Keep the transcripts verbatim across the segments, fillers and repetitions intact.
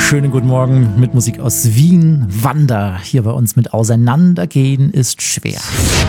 Schönen guten Morgen mit Musik aus Wien. Wanda hier bei uns mit Auseinandergehen ist schwer.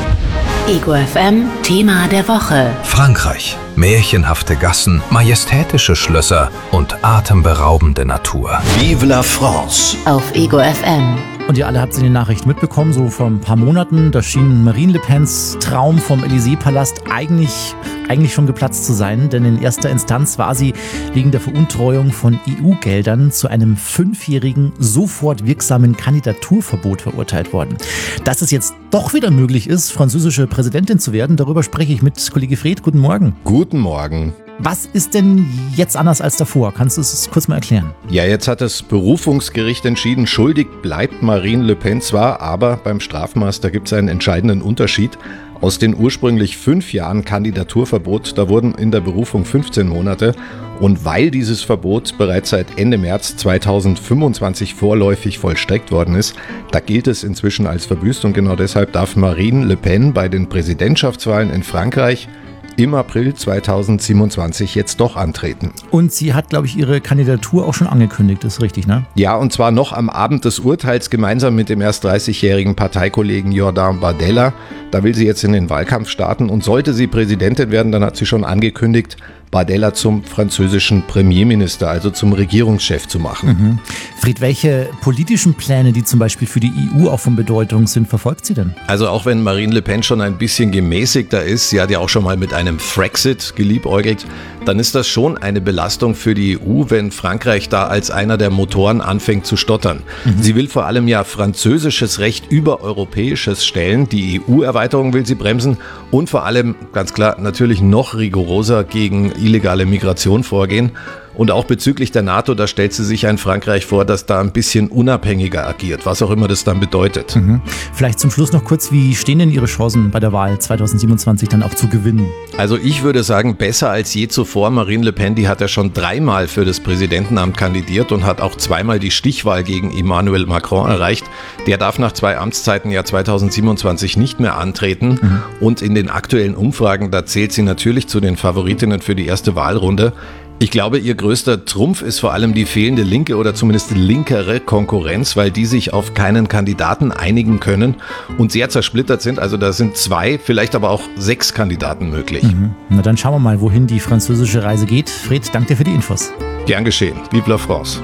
Ego F M, Thema der Woche. Frankreich. Märchenhafte Gassen, majestätische Schlösser und atemberaubende Natur. Vive la France. Auf Ego F M. Und ihr alle habt es in den Nachrichten mitbekommen, so vor ein paar Monaten, da schien Marine Le Pens Traum vom Élysée-Palast eigentlich, eigentlich schon geplatzt zu sein, denn in erster Instanz war sie wegen der Veruntreuung von E U-Geldern zu einem fünfjährigen, sofort wirksamen Kandidaturverbot verurteilt worden. Dass es jetzt doch wieder möglich ist, französische Präsidentin zu werden, darüber spreche ich mit Kollege Fred. Guten Morgen. Guten Morgen. Was ist denn jetzt anders als davor? Kannst du es kurz mal erklären? Ja, jetzt hat das Berufungsgericht entschieden, schuldig bleibt Marine Le Pen zwar, aber beim Strafmaß, da gibt es einen entscheidenden Unterschied. Aus den ursprünglich fünf Jahren Kandidaturverbot, da wurden in der Berufung fünfzehn Monate. Und weil dieses Verbot bereits seit Ende März zweitausendfünfundzwanzig vorläufig vollstreckt worden ist, da gilt es inzwischen als verbüßt. Und genau deshalb darf Marine Le Pen bei den Präsidentschaftswahlen in Frankreich im April zweitausendsiebenundzwanzig jetzt doch antreten. Und sie hat, glaube ich, ihre Kandidatur auch schon angekündigt, ist richtig, ne? Ja, und zwar noch am Abend des Urteils gemeinsam mit dem erst dreißigjährigen Parteikollegen Jordan Bardella. Da will sie jetzt in den Wahlkampf starten und sollte sie Präsidentin werden, dann hat sie schon angekündigt, Bardella zum französischen Premierminister, also zum Regierungschef zu machen. Mhm. Fried, welche politischen Pläne, die zum Beispiel für die E U auch von Bedeutung sind, verfolgt sie denn? Also auch wenn Marine Le Pen schon ein bisschen gemäßigter ist, sie hat ja auch schon mal mit einem Frexit geliebäugelt, dann ist das schon eine Belastung für die E U, wenn Frankreich da als einer der Motoren anfängt zu stottern. Mhm. Sie will vor allem ja französisches Recht über europäisches stellen, die E U-Erweiterung will sie bremsen und vor allem, ganz klar, natürlich noch rigoroser gegen illegale Migration vorgehen. Und auch bezüglich der NATO, da stellt sie sich ein Frankreich vor, das da ein bisschen unabhängiger agiert, was auch immer das dann bedeutet. Mhm. Vielleicht zum Schluss noch kurz, wie stehen denn Ihre Chancen bei der Wahl zweitausendsiebenundzwanzig dann auch zu gewinnen? Also ich würde sagen, besser als je zuvor. Marine Le Pen, die hat ja schon dreimal für das Präsidentenamt kandidiert und hat auch zweimal die Stichwahl gegen Emmanuel Macron erreicht. Der darf nach zwei Amtszeiten ja zweitausendsiebenundzwanzig nicht mehr antreten. Mhm. Und in den aktuellen Umfragen, da zählt sie natürlich zu den Favoritinnen für die erste Wahlrunde. Ich glaube, ihr größter Trumpf ist vor allem die fehlende linke oder zumindest linkere Konkurrenz, weil die sich auf keinen Kandidaten einigen können und sehr zersplittert sind. Also da sind zwei, vielleicht aber auch sechs Kandidaten möglich. Mhm. Na dann schauen wir mal, wohin die französische Reise geht. Fred, danke dir für die Infos. Gern geschehen. Vive la France.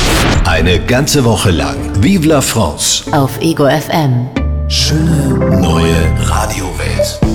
Eine ganze Woche lang Vive la France. Auf Ego F M. Schöne neue Radiowelt.